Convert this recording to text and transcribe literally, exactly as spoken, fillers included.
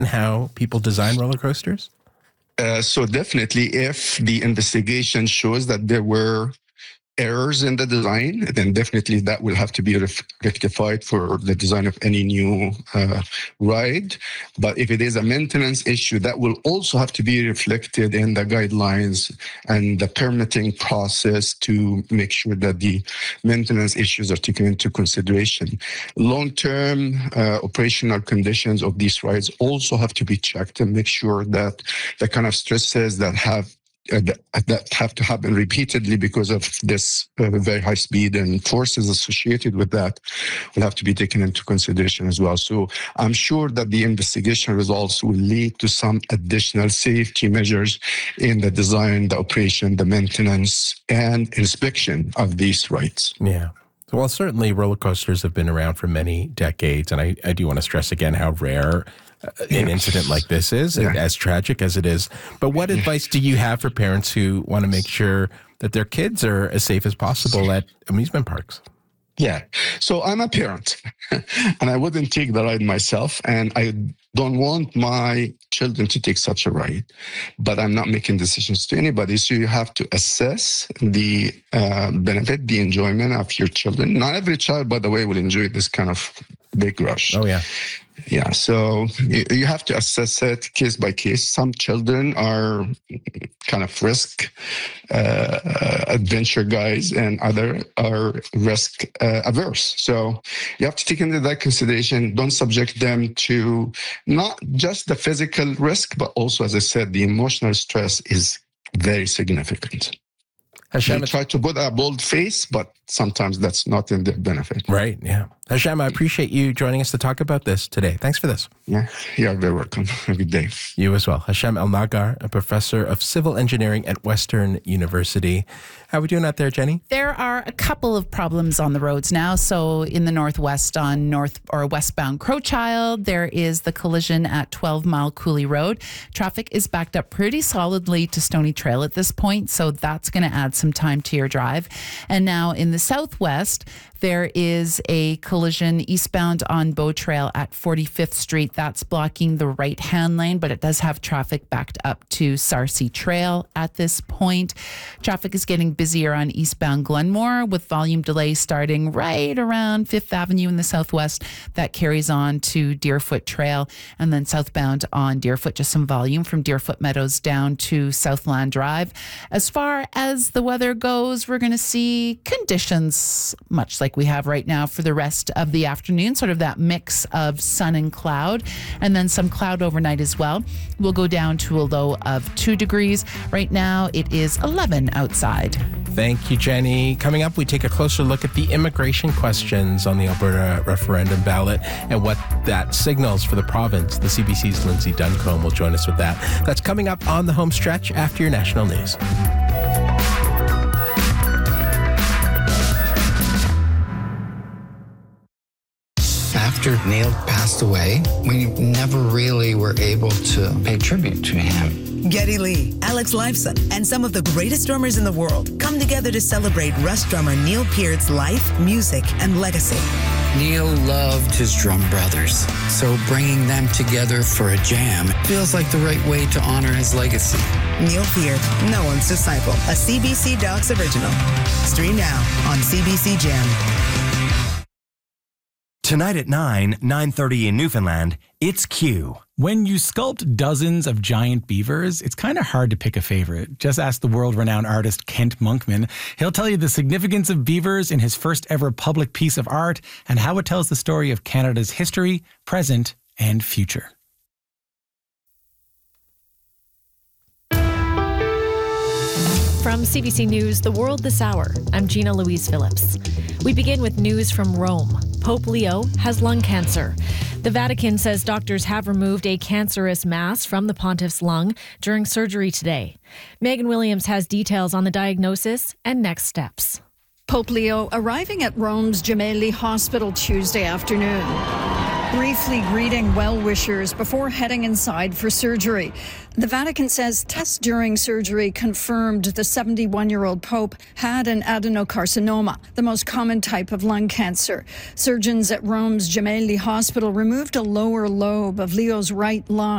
how people design roller coasters? Uh, so definitely, if the investigation shows that there were errors in the design, then definitely that will have to be ref- rectified for the design of any new uh, ride. But if it is a maintenance issue, that will also have to be reflected in the guidelines and the permitting process to make sure that the maintenance issues are taken into consideration. Long-term uh, operational conditions of these rides also have to be checked and make sure that the kind of stresses that have Uh, that, that have to happen repeatedly because of this uh, very high speed and forces associated with that will have to be taken into consideration as well. So I'm sure that the investigation results will lead to some additional safety measures in the design, the operation, the maintenance, and inspection of these rides. Yeah. Well, certainly roller coasters have been around for many decades, and I, I do want to stress again how rare an yeah. incident like this is, yeah. as tragic as it is. But what advice do you have for parents who want to make sure that their kids are as safe as possible at amusement parks? Yeah. So I'm a parent and I wouldn't take the ride myself, and I don't want my children to take such a ride, but I'm not making decisions to anybody. So you have to assess the uh, benefit, the enjoyment of your children. Not every child, by the way, will enjoy this kind of big rush. Oh, yeah. Yeah, so you have to assess it case by case. Some children are kind of risk uh, adventure guys, and other are risk uh, averse. So you have to take into that consideration. Don't subject them to not just the physical risk, but also, as I said, the emotional stress is very significant. Hashem, they try to put a bold face, but sometimes that's not in their benefit. Right, yeah. Hashem, I appreciate you joining us to talk about this today. Thanks for this. Yeah, you're very welcome. Have a good day. You as well. Hashem El-Nagar, a professor of civil engineering at Western University. How are we doing out there, Jenny? There are a couple of problems on the roads now. So in the northwest on north or westbound Crowchild, there is the collision at twelve Mile Cooley Road. Traffic is backed up pretty solidly to Stony Trail at this point, so that's going to add some time to your drive. And now in the southwest, there is a collision eastbound on Bow Trail at forty-fifth Street. That's blocking the right-hand lane, but it does have traffic backed up to Sarcee Trail at this point. Traffic is getting busier on eastbound Glenmore with volume delays starting right around Fifth Avenue in the southwest. That carries on to Deerfoot Trail, and then southbound on Deerfoot, just some volume from Deerfoot Meadows down to Southland Drive. As far as the weather goes, we're going to see conditions much like we have right now for the rest of the afternoon, sort of that mix of sun and cloud, and then some cloud overnight as well. We'll go down to a low of two degrees. Right now it is eleven outside. Thank you, Jenny. Coming up, we take a closer look at the immigration questions on the Alberta referendum ballot and what that signals for the province. The C B C's Lindsay Duncombe will join us with that. That's coming up on the home stretch after your national news. After Neil passed away, we never really were able to pay tribute to him. Geddy Lee, Alex Lifeson, and some of the greatest drummers in the world come together to celebrate Rush drummer Neil Peart's life, music, and legacy. Neil loved his drum brothers, so bringing them together for a jam feels like the right way to honor his legacy. Neil Peart, no one's disciple, a C B C Docs original. Stream now on C B C Gem. Tonight at nine, nine thirty in Newfoundland, it's Q. When you sculpt dozens of giant beavers, it's kind of hard to pick a favorite. Just ask the world-renowned artist Kent Monkman. He'll tell you the significance of beavers in his first ever public piece of art and how it tells the story of Canada's history, present, and future. From C B C News, The World This Hour, I'm Gina Louise Phillips. We begin with news from Rome. Pope Leo has lung cancer. The Vatican says doctors have removed a cancerous mass from the pontiff's lung during surgery today. Megan Williams has details on the diagnosis and next steps. Pope Leo arriving at Rome's Gemelli Hospital Tuesday afternoon, briefly greeting well-wishers before heading inside for surgery. The Vatican says tests during surgery confirmed the seventy-one-year-old Pope had an adenocarcinoma, the most common type of lung cancer. Surgeons at Rome's Gemelli Hospital removed a lower lobe of Leo's right lung.